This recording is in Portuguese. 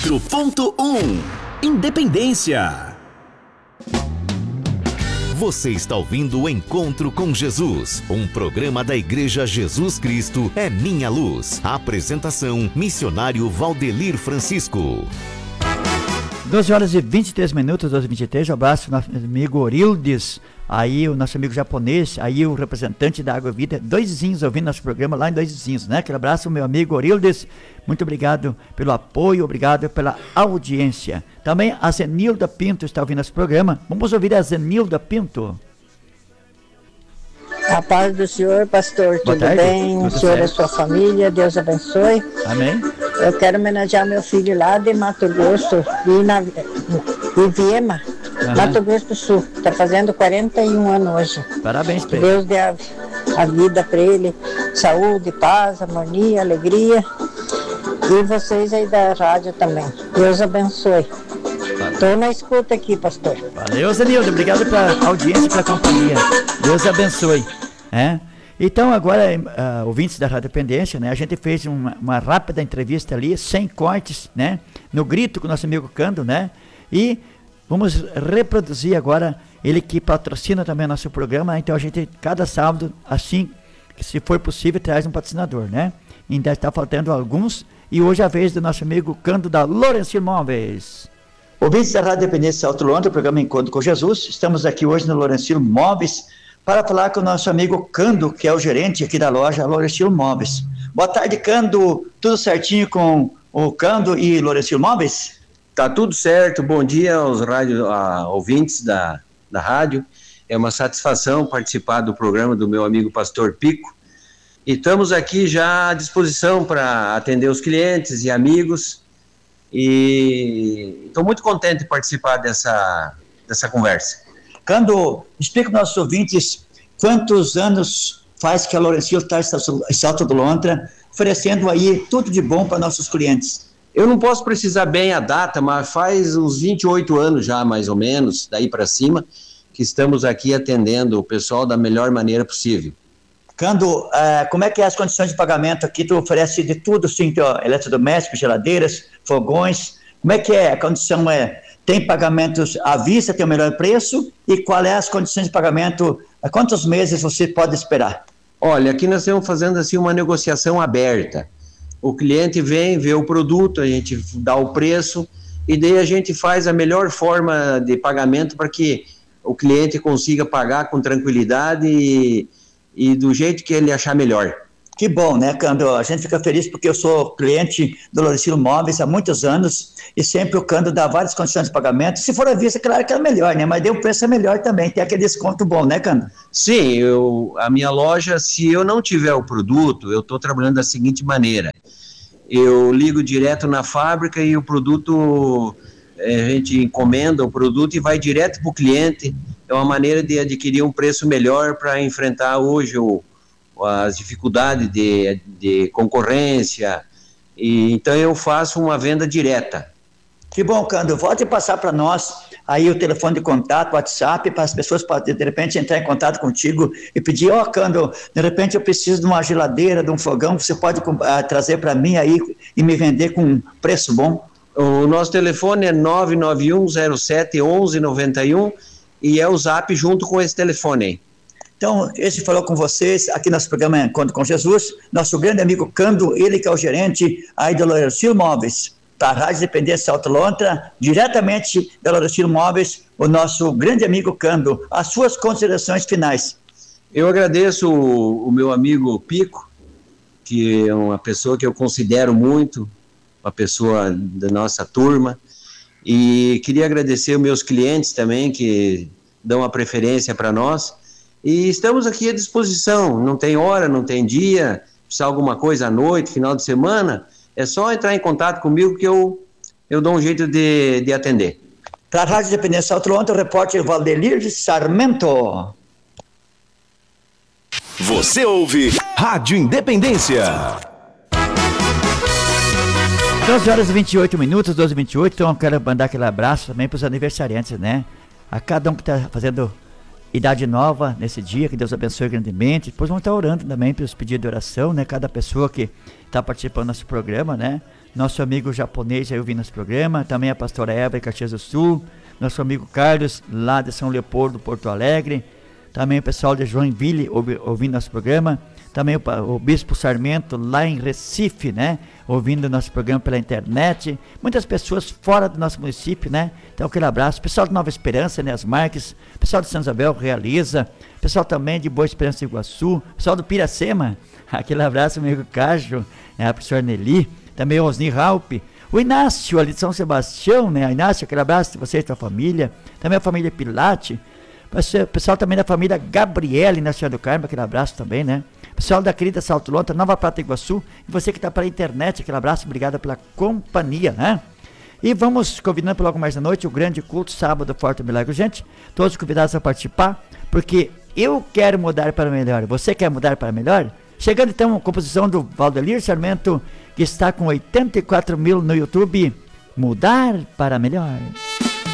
104.1 Independência. Você está ouvindo o Encontro com Jesus, um programa da Igreja Jesus Cristo é Minha Luz. Apresentação, missionário Valdelir Francisco. 12 horas e 23 minutos, 12h23, um abraço ao nosso amigo Orildes, aí o nosso amigo japonês, aí o representante da Água Vida, Dois Vizinhos, ouvindo nosso programa lá em Dois Vizinhos, né? Aquele abraço, meu amigo Orildes, muito obrigado pelo apoio, obrigado pela audiência. Também a Zenilda Pinto está ouvindo nosso programa, vamos ouvir a Zenilda Pinto. A paz do Senhor, pastor, tudo bem? O Senhor e a sua família, Deus abençoe. Amém. Eu quero homenagear meu filho lá de Mato Grosso, em Viema, Mato Grosso do Sul. Está fazendo 41 anos hoje. Parabéns para ele. Deus dê a vida para ele, saúde, paz, harmonia, alegria. E vocês aí da rádio também. Deus abençoe. Estou na escuta aqui, pastor. Valeu, Zenildo. Obrigado pela audiência e pela companhia. Deus abençoe. Então, agora, ouvintes da Rádio Independência, né? A gente fez uma rápida entrevista ali, sem cortes, né? No grito com o nosso amigo Cando, né? E vamos reproduzir agora, ele que patrocina também o nosso programa. Então, a gente, cada sábado, assim, se for possível, traz um patrocinador, né? Ainda está faltando alguns. E hoje é a vez do nosso amigo Cando da Lourenço Móveis. Ouvintes da Rádio Independência Alto Londres, o programa Encontro com Jesus. Estamos aqui hoje no Lourenço Móveis para falar com o nosso amigo Cando, que é o gerente aqui da loja Lourenço Móveis. Boa tarde, Cando. Tudo certinho com o Cando e Lourenço Móveis? Tá tudo certo. Bom dia aos ouvintes da rádio. É uma satisfação participar do programa do meu amigo Pastor Pico. E estamos aqui já à disposição para atender os clientes e amigos. E estou muito contente de participar dessa conversa. Cando, explica para os nossos ouvintes quantos anos faz que a Lourenço está em Salto do Lontra, oferecendo aí tudo de bom para nossos clientes. Eu não posso precisar bem a data, mas faz uns 28 anos já, mais ou menos, daí para cima, que estamos aqui atendendo o pessoal da melhor maneira possível. Cando, como é que é as condições de pagamento aqui? Tu oferece de tudo, sim, eletrodomésticos, geladeiras, fogões. Como é que é a condição? Tem pagamentos à vista, tem o melhor preço? E qual é as condições de pagamento? Quantos meses você pode esperar? Olha, aqui nós estamos fazendo assim uma negociação aberta. O cliente vem, vê o produto, a gente dá o preço e daí a gente faz a melhor forma de pagamento para que o cliente consiga pagar com tranquilidade e do jeito que ele achar melhor. Que bom, né, Cando? A gente fica feliz porque eu sou cliente do Lourenço Móveis há muitos anos e sempre o Cando dá várias condições de pagamento. Se for à vista, claro que é melhor, né? Mas o preço é melhor também, tem aquele desconto bom, né, Cando? Sim, a minha loja, se eu não tiver o produto, eu estou trabalhando da seguinte maneira. Eu ligo direto na fábrica e o produto, a gente encomenda o produto e vai direto para o cliente. É uma maneira de adquirir um preço melhor para enfrentar hoje as dificuldades de concorrência. E então eu faço uma venda direta. Que bom, Cando. Volte passar para nós aí o telefone de contato, o WhatsApp, para as pessoas de repente entrar em contato contigo e pedir, Cando, de repente eu preciso de uma geladeira, de um fogão, você pode trazer para mim aí e me vender com um preço bom? O nosso telefone é 991071191 e é o Zap junto com esse telefone aí. Então, esse falou com vocês aqui nosso programa Encontro com Jesus, nosso grande amigo Cando, ele que é o gerente aí da Lourenço Móveis, para a Rádio Independência Alto Lontra, diretamente da Lourenço Móveis, o nosso grande amigo Cando. As suas considerações finais. Eu agradeço o meu amigo Pico, que é uma pessoa que eu considero muito, uma pessoa da nossa turma, e queria agradecer os meus clientes também, que dão a preferência para nós, e estamos aqui à disposição, não tem hora, não tem dia, precisar alguma coisa à noite, final de semana, é só entrar em contato comigo que eu dou um jeito de atender. Para a Rádio Independência Alto Lontra, o repórter Valdelir Sarmento. Você ouve Rádio Independência. 12 horas e 28 minutos, 12h28, então eu quero mandar aquele abraço também para os aniversariantes, né? A cada um que está fazendo idade nova nesse dia, que Deus abençoe grandemente. Depois vamos estar orando também pelos pedidos de oração, né? Cada pessoa que está participando do nosso programa, né? nosso amigo japonês aí ouvindo nosso programa, também a pastora Eva em Caxias do Sul, nosso amigo Carlos lá de São Leopoldo, Porto Alegre, também o pessoal de Joinville ouvindo nosso programa, também o Bispo Sarmento lá em Recife, né, ouvindo nosso programa pela internet, muitas pessoas fora do nosso município, né, então aquele abraço, pessoal de Nova Esperança, né, as Marques, pessoal de São Isabel, Realiza, pessoal também de Boa Esperança do Iguaçu, pessoal do Piracema, aquele abraço, amigo Cajo, né, a professora Nelly, também o Osni Raup, o Inácio ali de São Sebastião, né, Inácio, aquele abraço de você e sua família, também a família Pilate, pessoal também da família Gabriele na Senhora do Carmo, aquele abraço também, né, pessoal da querida Salto Lonta, Nova Prata Iguaçu, e você que está pela internet, aquele abraço, obrigado pela companhia, né? E vamos convidando para logo mais da noite, o grande culto, sábado, Forte Milagre. Gente, todos convidados a participar, porque eu quero mudar para melhor, você quer mudar para melhor? Chegando então a composição do Valdelir Sarmento, que está com 84 mil no YouTube, Mudar para Melhor.